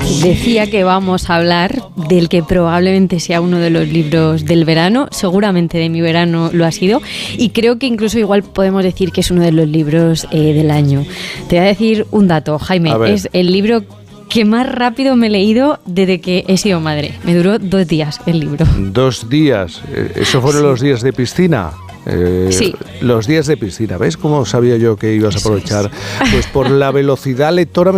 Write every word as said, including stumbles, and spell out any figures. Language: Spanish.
Decía que vamos a hablar del que probablemente sea uno de los libros del verano, seguramente de mi verano lo ha sido, y creo que incluso igual podemos decir que es uno de los libros eh, del año. Te voy a decir un dato, Jaime, es el libro que más rápido me he leído desde que he sido madre. Me duró dos días el libro. Dos días, ¿eso fueron sí. los días de piscina? Eh, sí. Los días de piscina, ¿ves cómo sabía yo que ibas a aprovechar? Pues por la velocidad lectora